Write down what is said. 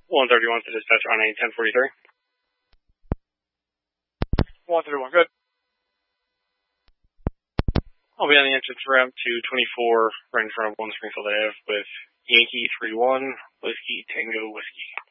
131 to dispatch on a 1043. 131, good. I'll be on the entrance ramp to 24 right in front of 1 Springfield Ave with Yankee 31, Whiskey Tango Whiskey.